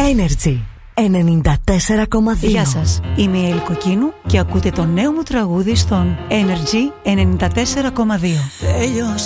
Energy 94,2. Γεια σας, είμαι η Έλλη Κοκκίνου και ακούτε το νέο μου τραγούδι στον Energy 94,2.